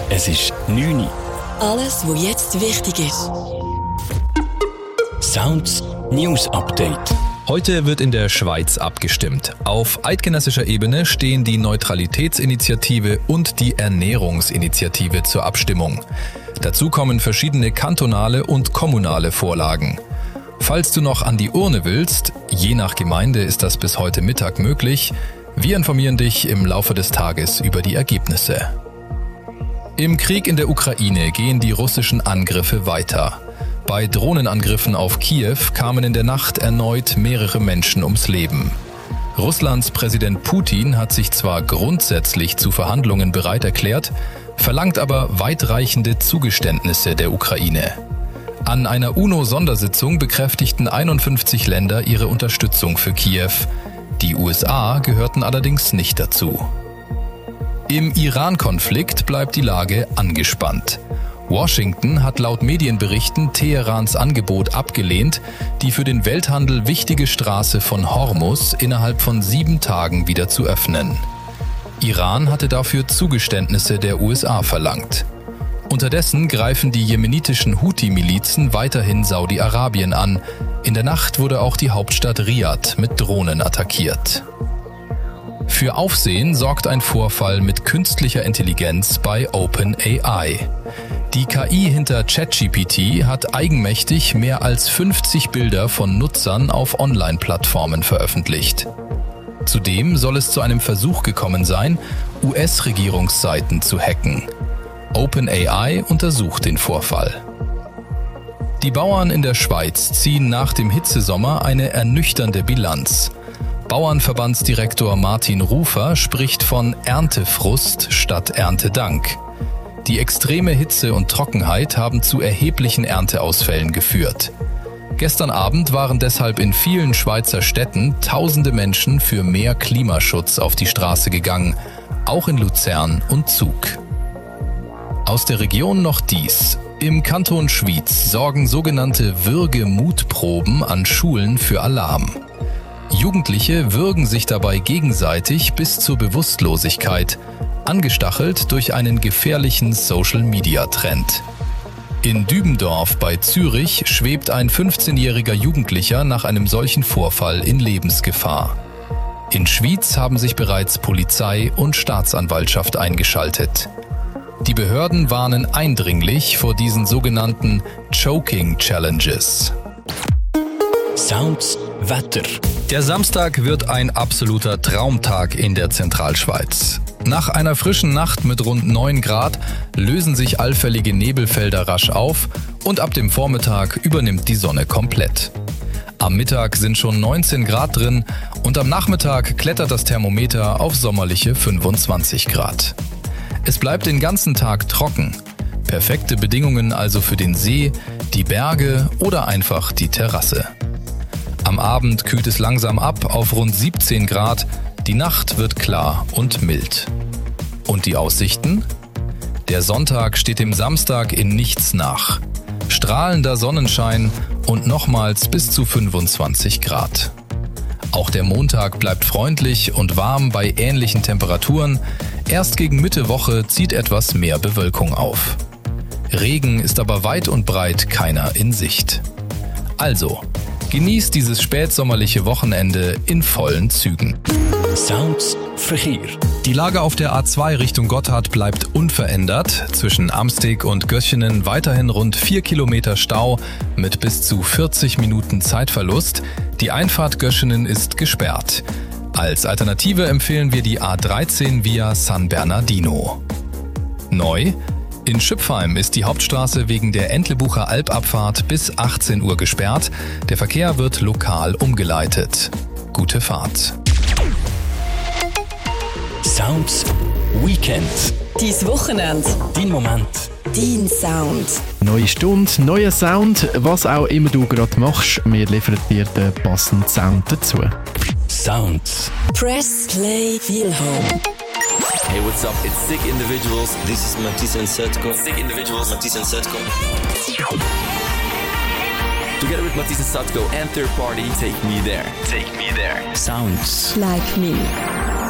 Es ist 9 Uhr. Alles, was jetzt wichtig ist. Sounds News Update. Heute wird in der Schweiz abgestimmt. Auf eidgenössischer Ebene stehen die Neutralitätsinitiative und die Ernährungsinitiative zur Abstimmung. Dazu kommen verschiedene kantonale und kommunale Vorlagen. Falls du noch an die Urne willst, je nach Gemeinde ist das bis heute Mittag möglich, wir informieren dich im Laufe des Tages über die Ergebnisse. Im Krieg in der Ukraine gehen die russischen Angriffe weiter. Bei Drohnenangriffen auf Kiew kamen in der Nacht erneut mehrere Menschen ums Leben. Russlands Präsident Putin hat sich zwar grundsätzlich zu Verhandlungen bereit erklärt, verlangt aber weitreichende Zugeständnisse der Ukraine. An einer UNO-Sondersitzung bekräftigten 51 Länder ihre Unterstützung für Kiew. Die USA gehörten allerdings nicht dazu. Im Iran-Konflikt bleibt die Lage angespannt. Washington hat laut Medienberichten Teherans Angebot abgelehnt, die für den Welthandel wichtige Straße von Hormuz innerhalb von 7 Tagen wieder zu öffnen. Iran hatte dafür Zugeständnisse der USA verlangt. Unterdessen greifen die jemenitischen Houthi-Milizen weiterhin Saudi-Arabien an. In der Nacht wurde auch die Hauptstadt Riad mit Drohnen attackiert. Für Aufsehen sorgt ein Vorfall mit künstlicher Intelligenz bei OpenAI. Die KI hinter ChatGPT hat eigenmächtig mehr als 50 Bilder von Nutzern auf Online-Plattformen veröffentlicht. Zudem soll es zu einem Versuch gekommen sein, US-Regierungsseiten zu hacken. OpenAI untersucht den Vorfall. Die Bauern in der Schweiz ziehen nach dem Hitzesommer eine ernüchternde Bilanz. Bauernverbandsdirektor Martin Rufer spricht von Erntefrust statt Erntedank. Die extreme Hitze und Trockenheit haben zu erheblichen Ernteausfällen geführt. Gestern Abend waren deshalb in vielen Schweizer Städten tausende Menschen für mehr Klimaschutz auf die Straße gegangen, auch in Luzern und Zug. Aus der Region noch dies. Im Kanton Schwyz sorgen sogenannte Würgemutproben an Schulen für Alarm. Jugendliche würgen sich dabei gegenseitig bis zur Bewusstlosigkeit, angestachelt durch einen gefährlichen Social-Media-Trend. In Dübendorf bei Zürich schwebt ein 15-jähriger Jugendlicher nach einem solchen Vorfall in Lebensgefahr. In Schwyz haben sich bereits Polizei und Staatsanwaltschaft eingeschaltet. Die Behörden warnen eindringlich vor diesen sogenannten Choking Challenges. Sounds Wetter. Der Samstag wird ein absoluter Traumtag in der Zentralschweiz. Nach einer frischen Nacht mit rund 9 Grad lösen sich allfällige Nebelfelder rasch auf und ab dem Vormittag übernimmt die Sonne komplett. Am Mittag sind schon 19 Grad drin und am Nachmittag klettert das Thermometer auf sommerliche 25 Grad. Es bleibt den ganzen Tag trocken. Perfekte Bedingungen also für den See, die Berge oder einfach die Terrasse. Am Abend kühlt es langsam ab auf rund 17 Grad, die Nacht wird klar und mild. Und die Aussichten? Der Sonntag steht dem Samstag in nichts nach. Strahlender Sonnenschein und nochmals bis zu 25 Grad. Auch der Montag bleibt freundlich und warm bei ähnlichen Temperaturen. Erst gegen Mitte Woche zieht etwas mehr Bewölkung auf. Regen ist aber weit und breit keiner in Sicht. Also, genießt dieses spätsommerliche Wochenende in vollen Zügen. Sounds Verkehr. Die Lage auf der A2 Richtung Gotthard bleibt unverändert. Zwischen Amstig und Göschenen weiterhin rund 4 Kilometer Stau mit bis zu 40 Minuten Zeitverlust. Die Einfahrt Göschenen ist gesperrt. Als Alternative empfehlen wir die A13 via San Bernardino. Neu: in Schüpfheim ist die Hauptstraße wegen der Entlebucher Albabfahrt bis 18 Uhr gesperrt. Der Verkehr wird lokal umgeleitet. Gute Fahrt. Sounds Weekend. Dein Wochenende. Dein Moment. Dein Sound. Neue Stunde, neuer Sound, was auch immer du gerade machst, wir liefern dir den passenden Sound dazu. Sounds. Press Play Feel Home. Hey, what's up? It's Sick Individuals. This is Matisse and Setko. Sick Individuals, Matisse and Setko. Together with Matisse and Setko and Third Party, Take Me There. Take Me There. Sounds. Like me.